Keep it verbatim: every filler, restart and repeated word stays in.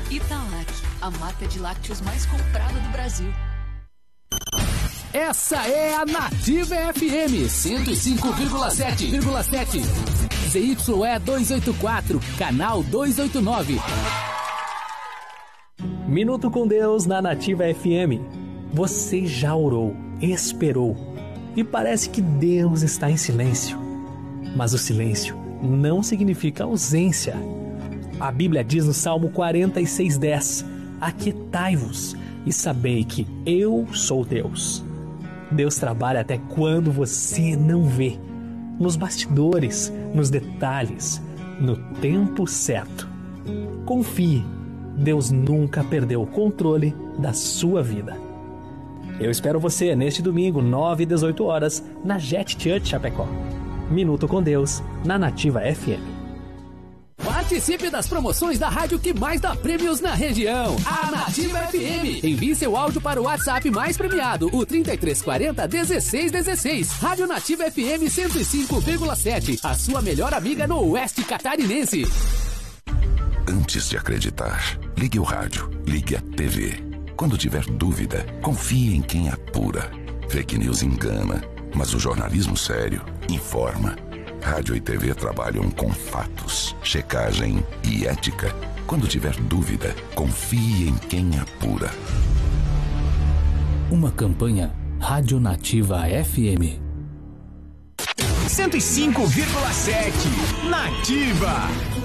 Italac, a marca de lácteos mais comprada do Brasil. Essa é a Nativa F M cento e cinco vírgula sete. Z Y E duzentos e oitenta e quatro, canal duzentos e oitenta e nove. Minuto com Deus na Nativa F M. Você já orou, esperou, e parece que Deus está em silêncio. Mas o silêncio não significa ausência. A Bíblia diz no Salmo quarenta e seis, dez: aquietai-vos e sabei que eu sou Deus. Deus trabalha até quando você não vê, nos bastidores, nos detalhes, no tempo certo. Confie, Deus nunca perdeu o controle da sua vida. Eu espero você neste domingo, nove e dezoito horas, na Jet Church Chapecó. Minuto com Deus, na Nativa F M. Participe das promoções da rádio que mais dá prêmios na região, a Nativa F M. Envie seu áudio para o WhatsApp mais premiado, o trinta e três quarenta, dezesseis dezesseis. Rádio Nativa F M cento e cinco vírgula sete, a sua melhor amiga no Oeste Catarinense. Antes de acreditar, ligue o rádio, ligue a T V. Quando tiver dúvida, confie em quem apura. Fake news engana, mas o jornalismo sério informa. Rádio e T V trabalham com fatos, checagem e ética. Quando tiver dúvida, confie em quem apura. Uma campanha Rádio Nativa F M. cento e cinco vírgula sete Nativa.